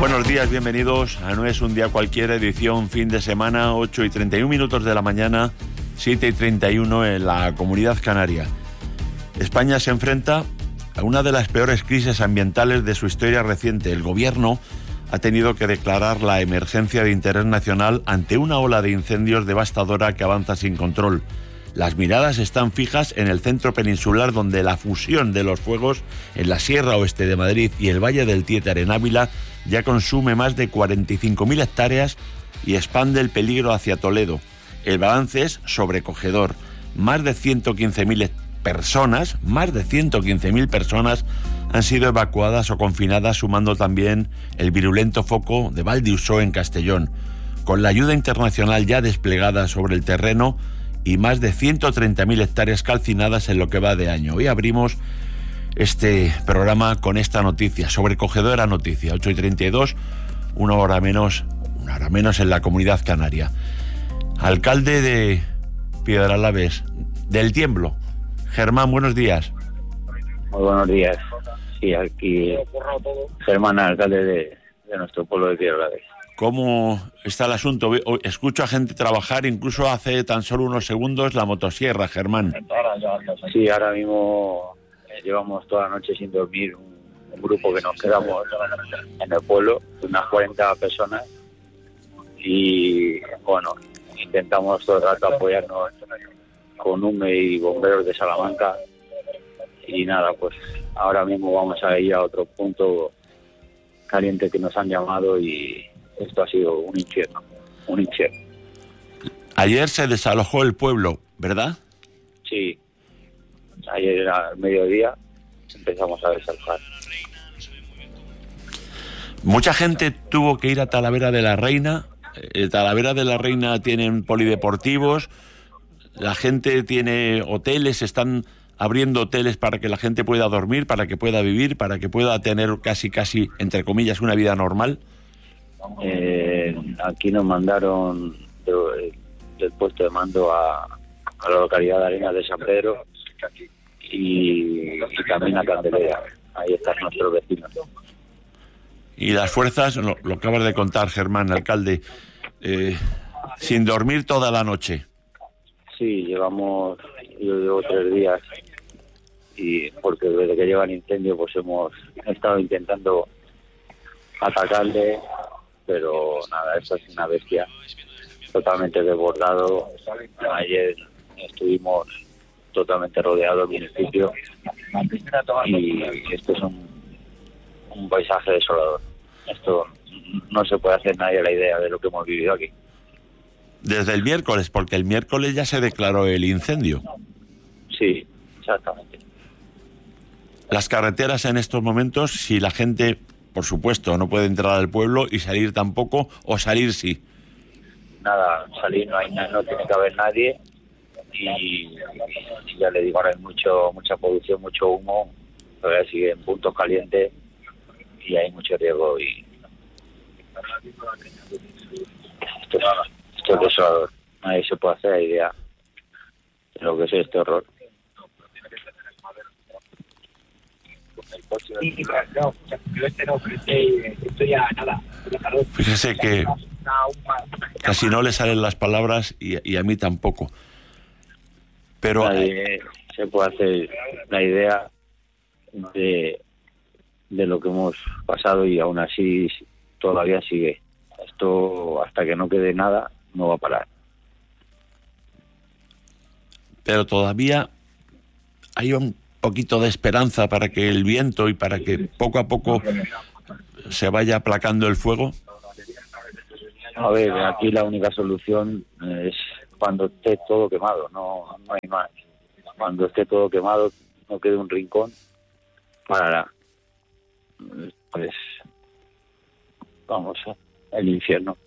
Buenos días, bienvenidos a No es un día cualquiera, edición fin de semana, 8:31 de la mañana, 7:31 en la Comunidad Canaria. España se enfrenta a una de las peores crisis ambientales de su historia reciente. El gobierno ha tenido que declarar la emergencia de interés nacional ante una ola de incendios devastadora que avanza sin control. Las miradas están fijas en el centro peninsular, donde la fusión de los fuegos en la Sierra Oeste de Madrid y el Valle del Téter en Ávila ya consume más de 45.000 hectáreas y expande el peligro hacia Toledo. El balance es sobrecogedor. Más de 115.000 personas han sido evacuadas o confinadas, sumando también el virulento foco de Valdiusó en Castellón. Con la ayuda internacional ya desplegada sobre el terreno y más de 130.000 hectáreas calcinadas en lo que va de año. Hoy abrimos este programa con esta noticia, sobrecogedora noticia, 8:32, una hora menos en la Comunidad Canaria. Alcalde de Piedralabes, del Tiemblo, Germán, buenos días. Muy buenos días. Sí, aquí Germán, alcalde de nuestro pueblo de Piedralabes. ¿Cómo está el asunto? Escucho a gente trabajar, incluso hace tan solo unos segundos, la motosierra, Germán. Sí, ahora mismo llevamos toda la noche sin dormir, un grupo que nos quedamos en el pueblo, unas 40 personas, y bueno, intentamos todo el rato apoyarnos con UME y bomberos de Salamanca, y nada, pues ahora mismo vamos a ir a otro punto caliente que nos han llamado, y esto ha sido un infierno. Ayer se desalojó el pueblo, ¿verdad? Sí, ayer al mediodía empezamos a desalojar. Mucha gente tuvo que ir a Talavera de la Reina. Talavera de la Reina tienen polideportivos, la gente tiene hoteles, están abriendo hoteles para que la gente pueda dormir, para que pueda vivir, para que pueda tener casi, entre comillas, una vida normal. Aquí nos mandaron del puesto de mando a la localidad de Arenas de San Pedro y también a Candelera. Ahí están nuestros vecinos. Y las fuerzas, lo acabas de contar, Germán, alcalde, sin dormir toda la noche. Sí, yo llevo 3 días, y porque desde que lleva el incendio pues hemos estado intentando atacarle, pero nada, esto es una bestia, totalmente desbordado. Ayer estuvimos totalmente rodeados del municipio y esto es un paisaje desolador. Esto no se puede hacer nadie la idea de lo que hemos vivido aquí. Desde el miércoles, porque el miércoles ya se declaró el incendio. Sí, exactamente. Las carreteras en estos momentos, si la gente, por supuesto, no puede entrar al pueblo, y salir tampoco, o salir sí. Nada, salir no tiene que haber nadie, y ya le digo, ahora hay mucha polución, mucho humo, todavía sigue en puntos calientes y hay mucho riesgo, y esto es desolador. Nadie se puede hacer la idea de lo que es este horror. Fíjese que casi no le salen las palabras, y a mí tampoco. Pero nadie se puede hacer la idea de lo que hemos pasado, y aún así todavía sigue. Esto, hasta que no quede nada, no va a parar. Pero todavía hay un poquito de esperanza para que el viento y para que poco a poco se vaya aplacando el fuego. A ver, aquí la única solución es cuando esté todo quemado, no hay más. Cuando esté todo quemado, no quede un rincón, parará. Pues vamos, el infierno.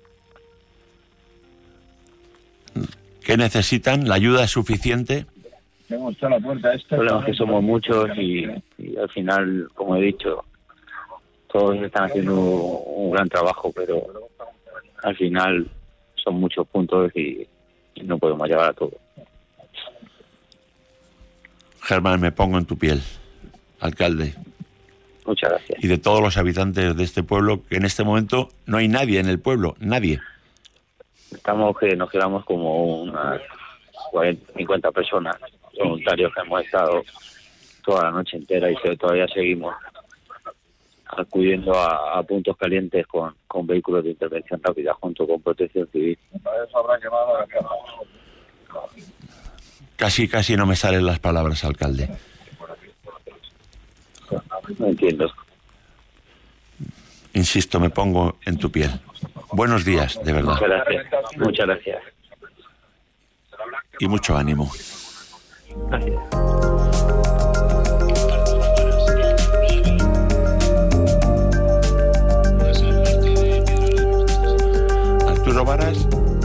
¿Qué necesitan? ¿La ayuda es suficiente? El problema es que somos muchos, y al final, como he dicho, todos están haciendo un gran trabajo, pero al final son muchos puntos y no podemos llegar a todo. Germán, me pongo en tu piel, alcalde. Muchas gracias. y de todos los habitantes de este pueblo, que en este momento no hay nadie en el pueblo, nadie. Nos quedamos como unas 40, 50 personas, voluntarios que hemos estado toda la noche entera y todavía seguimos acudiendo a puntos calientes con vehículos de intervención rápida junto con Protección Civil. Casi no me salen las palabras, alcalde. No entiendo. Insisto, me pongo en tu piel. Buenos días, de verdad. Muchas gracias. Muchas gracias. Y mucho ánimo. Gracias. Arturo Varas.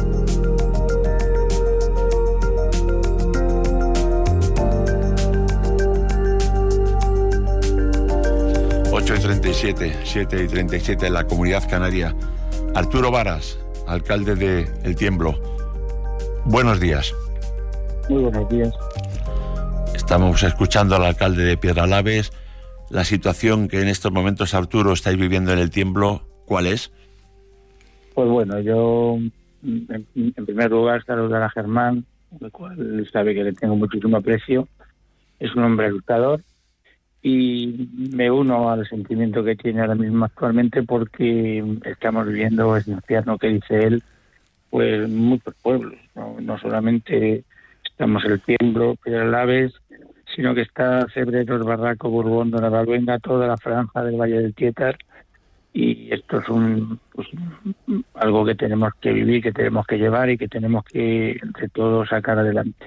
Ocho y 37, 7 y 37 en la Comunidad Canaria. Arturo Varas, alcalde de El Tiemblo. Buenos días. Muy buenos días. Estamos escuchando al alcalde de Piedralaves. La situación que en estos momentos, Arturo, estáis viviendo en El Tiemblo, ¿cuál es? Pues bueno, yo en primer lugar saludar a Germán, el cual sabe que le tengo muchísimo aprecio. Es un hombre luchador y me uno al sentimiento que tiene ahora mismo actualmente, porque estamos viviendo ese infierno que dice él, pues muchos pueblos, no solamente estamos El Tiemblo, Piedralaves, sino que está Cebreros, Barraco, Borbón, Donavalbuena, toda la franja del Valle del Tietar. Y esto es algo que tenemos que vivir, que tenemos que llevar y que tenemos que, entre todos, sacar adelante.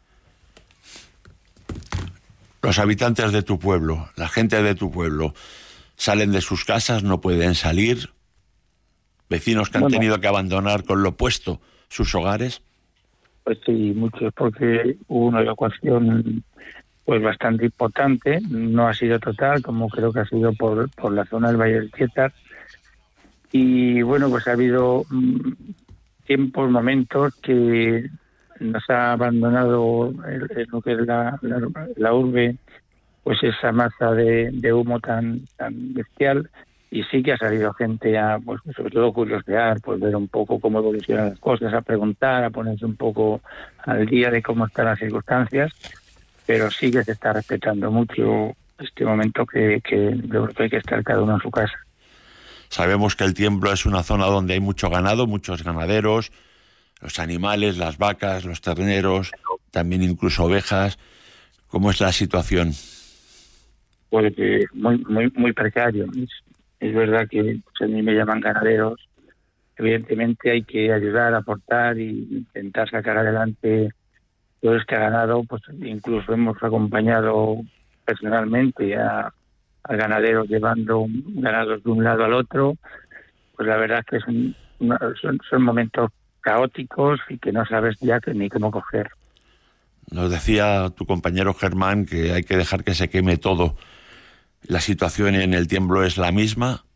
Los habitantes de tu pueblo, la gente de tu pueblo, salen de sus casas, no pueden salir. Vecinos que han tenido que abandonar con lo puesto sus hogares. Pues sí, muchos, porque hubo una evacuación pues bastante importante. No ha sido total, como creo que ha sido por la zona del Valle del Tietar. Y bueno, pues ha habido tiempos, momentos que nos ha abandonado lo que es la urbe, pues esa masa de humo tan bestial, y sí que ha salido gente a, pues sobre todo curiosear, pues ver un poco cómo evolucionan las cosas, a preguntar, a ponerse un poco al día de cómo están las circunstancias, pero sí que se está respetando mucho este momento que yo creo que hay que estar cada uno en su casa. Sabemos que El Tiemblo es una zona donde hay mucho ganado, muchos ganaderos, los animales, las vacas, los terneros, también incluso ovejas. ¿Cómo es la situación? Pues muy precario. Es verdad que pues, a mí me llaman ganaderos. Evidentemente hay que ayudar, aportar e intentar sacar adelante todo este ganado. Pues incluso hemos acompañado personalmente a ganaderos llevando ganados de un lado al otro. Pues la verdad es que son momentos caóticos y que no sabes ya ni cómo coger. Nos decía tu compañero Germán que hay que dejar que se queme todo. ¿La situación en El Tiemblo es la misma?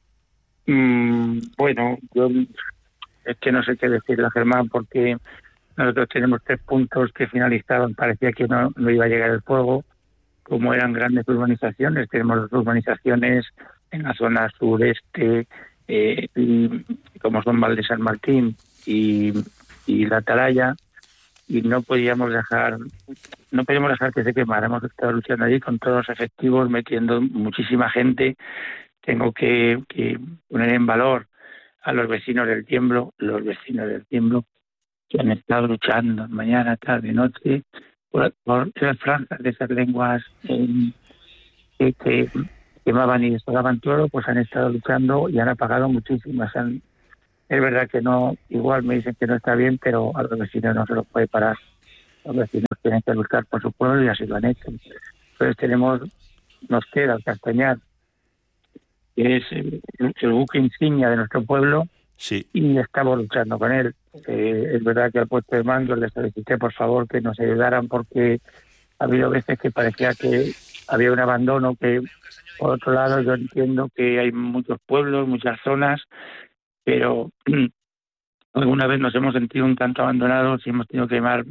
Bueno, yo es que no sé qué decirle a Germán, porque nosotros tenemos 3 puntos que finalizaban, parecía que no iba a llegar el fuego. Como eran grandes urbanizaciones, tenemos 2 urbanizaciones en la zona sureste, como son Val de San Martín y La Atalaya, y no podíamos dejar que se quemara. Hemos estado luchando allí con todos los efectivos, metiendo muchísima gente. Tengo que poner en valor a los vecinos del Tiemblo, que han estado luchando mañana, tarde, noche, por esas franjas de esas lenguas que quemaban y destrozaban todo, pues han estado luchando y han apagado muchísimas. Es verdad que no, igual me dicen que no está bien, pero a los vecinos no se los puede parar. Los vecinos tienen que luchar por su pueblo y así lo han hecho. Entonces nos queda el Castañar, que es el buque insignia de nuestro pueblo, sí, y estamos luchando con él. Es verdad que al puesto de mando les solicité por favor que nos ayudaran, porque ha habido veces que parecía que había un abandono, que por otro lado yo entiendo que hay muchos pueblos, muchas zonas, pero alguna vez nos hemos sentido un tanto abandonados y hemos tenido que llamar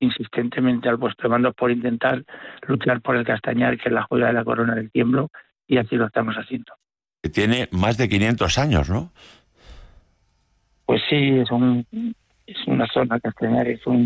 insistentemente al puesto de mando por intentar luchar por el Castañar, que es la joya de la corona del Tiemblo, y así lo estamos haciendo. Que tiene más de 500 años, ¿no? Pues sí, es una zona castañar,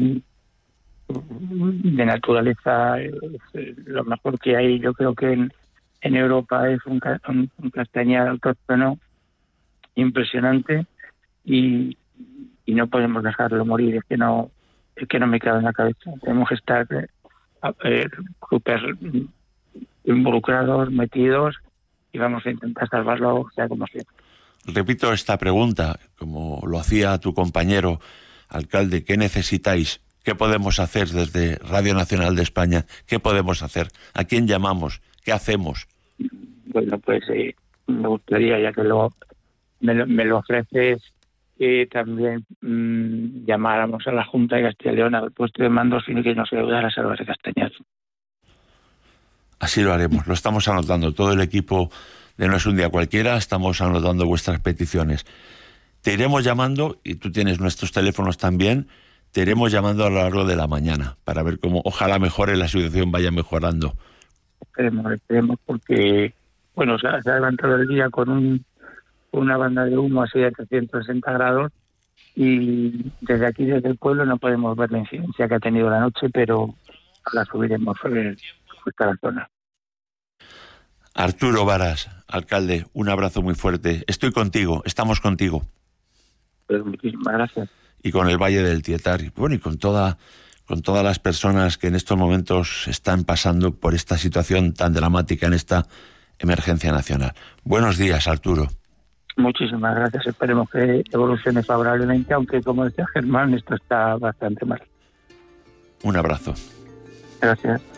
de naturaleza, es lo mejor que hay. Yo creo que en Europa es un castañar autóctono impresionante y no podemos dejarlo morir. Es que no me cabe en la cabeza. Tenemos que estar súper involucrados, metidos, y vamos a intentar salvarlo sea como sea. Repito esta pregunta, como lo hacía tu compañero alcalde: ¿qué necesitáis? ¿Qué podemos hacer desde Radio Nacional de España? ¿Qué podemos hacer? ¿A quién llamamos? ¿Qué hacemos? Bueno, pues me gustaría, ya que me lo ofreces, que también llamáramos a la Junta de Castilla y León al puesto de mando sin que nos ayudara a salvar el Castañar. Así lo haremos, lo estamos anotando. Todo el equipo de No es un día cualquiera estamos anotando vuestras peticiones. Te iremos llamando, y tú tienes nuestros teléfonos también, te iremos llamando a lo largo de la mañana para ver cómo ojalá mejore, la situación vaya mejorando. Esperemos porque, bueno, se ha levantado el día con una banda de humo así de 360 grados y desde aquí, desde el pueblo, no podemos ver la incidencia que ha tenido la noche, pero la subiremos hasta la zona. Arturo Varas, alcalde, un abrazo muy fuerte. Estoy contigo, estamos contigo. Pues muchísimas gracias. Y con el Valle del Tietar, y bueno, y con todas las personas que en estos momentos están pasando por esta situación tan dramática en esta emergencia nacional. Buenos días, Arturo. Muchísimas gracias. Esperemos que evolucione favorablemente, aunque, como decía Germán, esto está bastante mal. Un abrazo. Gracias.